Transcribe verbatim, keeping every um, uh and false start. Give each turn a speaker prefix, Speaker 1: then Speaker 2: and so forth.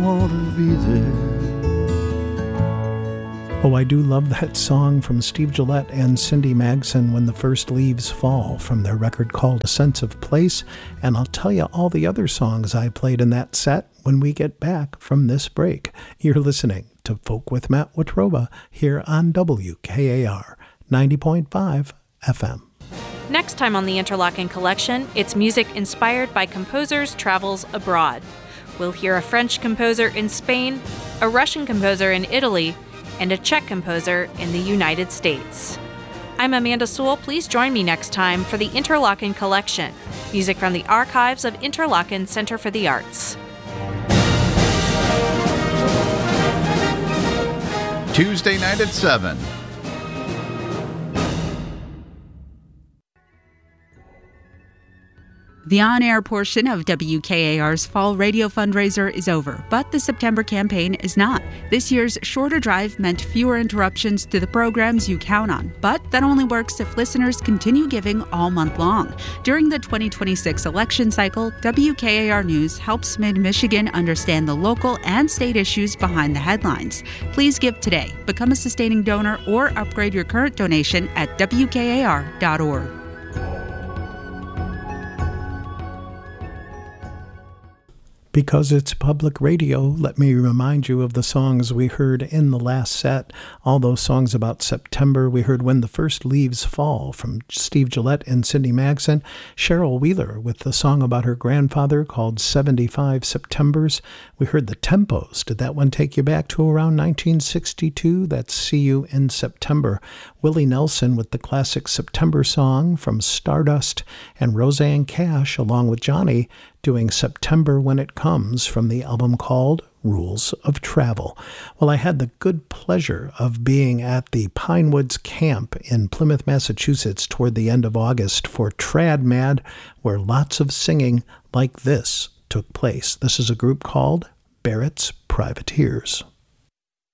Speaker 1: want to be there.
Speaker 2: Oh, I do love that song from Steve Gillette and Cindy Magson, When the First Leaves Fall, from their record called A Sense of Place. And I'll tell you all the other songs I played in that set when we get back from this break. You're listening to Folk with Matt Watroba here on W K A R ninety point five F M.
Speaker 3: Next time on the Interlochen Collection, it's music inspired by composers' travels abroad. We'll hear a French composer in Spain, a Russian composer in Italy, and a Czech composer in the United States. I'm Amanda Sewell. Please join me next time for the Interlochen Collection, music from the archives of Interlochen Center for the Arts.
Speaker 4: Tuesday night at seven.
Speaker 5: The on-air portion of W K A R's Fall Radio Fundraiser is over, but the September campaign is not. This year's shorter drive meant fewer interruptions to the programs you count on, but that only works if listeners continue giving all month long. During the twenty twenty-six election cycle, W K A R News helps Mid-Michigan understand the local and state issues behind the headlines. Please give today, become a sustaining donor, or upgrade your current donation at W K A R dot org.
Speaker 2: Because it's public radio, let me remind you of the songs we heard in the last set. All those songs about September. We heard When the First Leaves Fall from Steve Gillette and Cindy Magson. Cheryl Wheeler with the song about her grandfather called seventy-five Septembers. We heard the Tempos. Did that one take you back to around nineteen sixty-two? That's See You in September. Willie Nelson with the classic September song from Stardust. And Roseanne Cash, along with Johnny, doing September When It Comes from the album called Rules of Travel. Well, I had the good pleasure of being at the Pinewoods Camp in Plymouth, Massachusetts toward the end of August for Trad Mad, where lots of singing like this took place. This is a group called Barrett's Privateers.